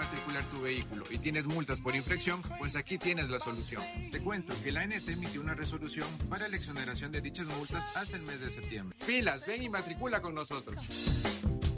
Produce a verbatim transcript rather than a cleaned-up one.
matricular tu vehículo y tienes multas por infracción, pues aquí tienes la solución. Te cuento que la A N T emitió una resolución para la exoneración de dichas multas hasta el mes de septiembre. Pilas, ven y matricula con nosotros.